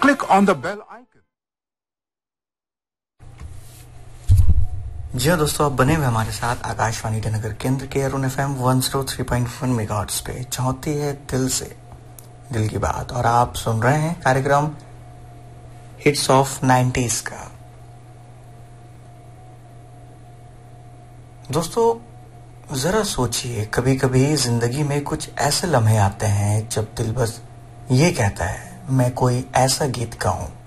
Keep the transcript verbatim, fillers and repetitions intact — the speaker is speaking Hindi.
click on the bell icon. जी हाँ दोस्तों, आप बने हुए हमारे साथ आकाशवाणी ईटानगर केंद्र के Arun F M one zero three point one megahertz पे चाहती है दिल से दिल की बात, और आप सुन रहे हैं कार्यक्रम हिट्स ऑफ नाइंटीज़ का। दोस्तों जरा सोचिए, कभी कभी जिंदगी में कुछ ऐसे लम्हे आते हैं जब दिल बस ये कहता है मैं कोई ऐसा गीत गाऊं